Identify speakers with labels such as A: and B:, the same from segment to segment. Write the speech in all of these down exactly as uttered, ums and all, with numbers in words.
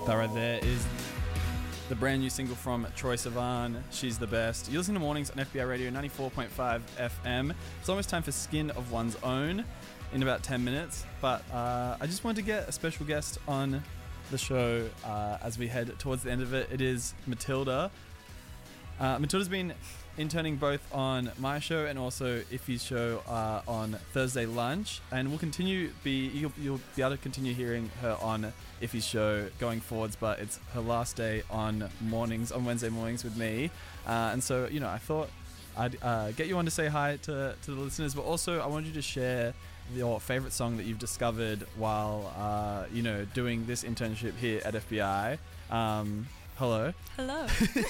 A: That right there is the brand new single from Troye Sivan, She's the Best. You listen to Mornings on F B I Radio ninety-four point five F M. It's almost time for Skin of One's Own in about ten minutes, but uh, I just wanted to get a special guest on the show uh, as we head towards the end of it. It is Matilda. Uh, Matilda's been interning both on my show and also Iffy's show uh, on Thursday lunch, and we'll continue be you'll, you'll be able to continue hearing her on Iffy's show going forwards, but it's her last day on mornings on Wednesday mornings with me, uh, and so you know I thought I'd uh, get you on to say hi to, to the listeners, but also I wanted you to share your favorite song that you've discovered while uh, you know doing this internship here at F B I. Um, hello.
B: Hello.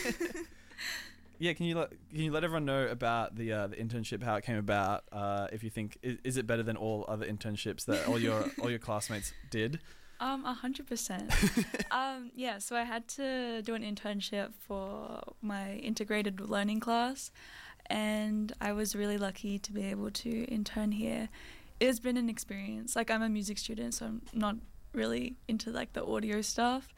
A: Yeah, can you let can you let everyone know about the uh, the internship, how it came about? Uh, if you think is, is it better than all other internships that all your all your classmates did?
B: Um, a hundred percent. Um, yeah. So I had to do an internship for my integrated learning class, and I was really lucky to be able to intern here. It's been an experience. Like, I'm a music student, so I'm not really into like the audio stuff,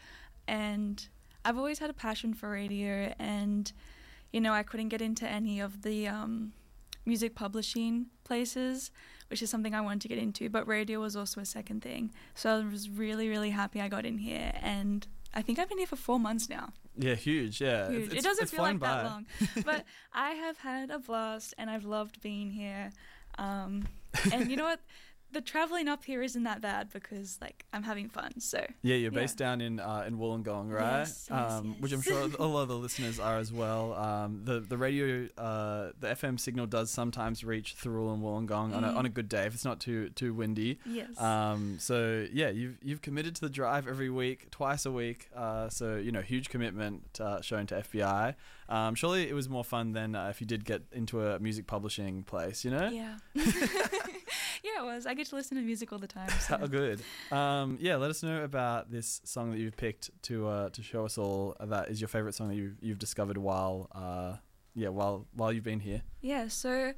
B: and I've always had a passion for radio, and you know, I couldn't get into any of the um, music publishing places, which is something I wanted to get into, but radio was also a second thing. So I was really, really happy I got in here, and I think I've been here for four months now.
A: Yeah, huge, yeah.
B: Huge.
A: It's,
B: it doesn't
A: it's
B: feel like
A: by.
B: that long, but I have had a blast, and I've loved being here. Um, and you know what? The travelling up here isn't that bad because, like, I'm having fun. So
A: yeah, you're based yeah. down in uh, in Wollongong, right?
B: Yes, yes,
A: um,
B: yes.
A: Which I'm sure a lot of the listeners are as well. Um, the the radio, uh, the F M signal does sometimes reach Thirroul and Wollongong mm. on a on a good day if it's not too too windy.
B: Yes.
A: Um. So yeah, you've you've committed to the drive every week, twice a week. Uh. So you know, huge commitment uh, shown to F B I. Um. Surely it was more fun than uh, if you did get into a music publishing place. You know.
B: Yeah. Yeah, it was. I get to listen to music all the time. So.
A: How good. Um, yeah, let us know about this song that you've picked to uh, to show us all that is your favourite song that you've, you've discovered while uh, yeah while while you've been here.
B: Yeah, so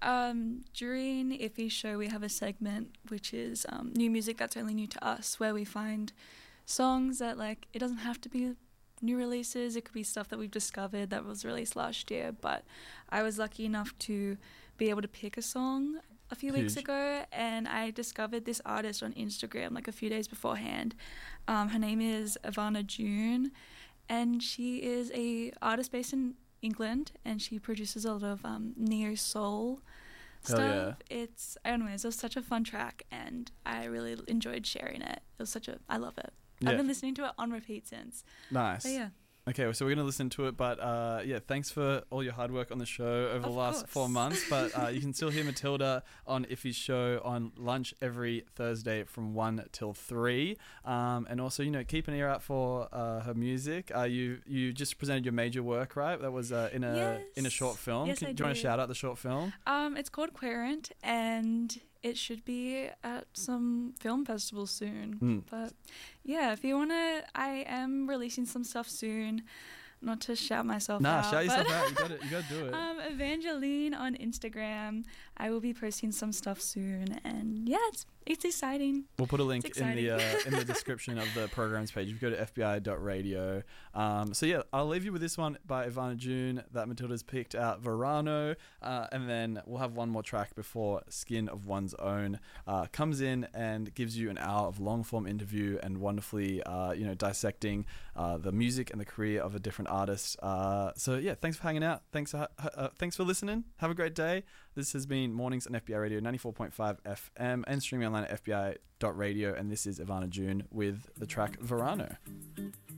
B: um, during Iffy's show we have a segment which is um, new music that's only new to us, where we find songs that, like, it doesn't have to be new releases, it could be stuff that we've discovered that was released last year, but I was lucky enough to be able to pick a song a few
A: Huge.
B: weeks ago, and I discovered this artist on Instagram like a few days beforehand. Um, her name is Ivana June, and she is a artist based in England, and she produces a lot of um, neo soul stuff.
A: Yeah.
B: It's, anyways, it was such a fun track, and I really enjoyed sharing it. It was such a, I love it.
A: Yeah.
B: I've been listening to it on repeat since.
A: Nice.
B: But yeah.
A: Okay, so we're going to listen to it, but uh, yeah, thanks for all your hard work on the show over
B: Of
A: the last
B: course.
A: four months. But uh, you can still hear Matilda on Iffy's show on lunch every Thursday from one till three. Um, and also, you know, keep an ear out for uh, her music. Uh, you you just presented your major work, right? That was uh, in a
B: Yes.
A: in a short film.
B: Yes,
A: can,
B: I
A: do you want to
B: did.
A: shout out the short film?
B: Um, it's called Querent, and it should be at some film festival soon.
A: Mm.
B: But yeah, if you want to, I am releasing some stuff soon. Not to shout myself
A: Nah,
B: out.
A: shout yourself
B: but
A: out. You got to you got to do it.
B: Um, Evangeline on Instagram. I will be posting some stuff soon, and yeah, it's it's exciting.
A: We'll put a link
B: It's
A: in the uh,
B: exciting.
A: in the description of the programs page. If you go to f b i dot radio. Um, so yeah, I'll leave you with this one by Ivana June that Matilda's picked out, Verano, uh, and then we'll have one more track before Skin of One's Own uh, comes in and gives you an hour of long form interview and wonderfully uh, you know dissecting uh, the music and the career of a different artist. Uh, so yeah, thanks for hanging out. Thanks for, uh, thanks for listening. Have a great day. This has been Mornings on F B I Radio ninety-four point five F M and streaming online at f b i dot radio, and this is Ivana June with the track Verano.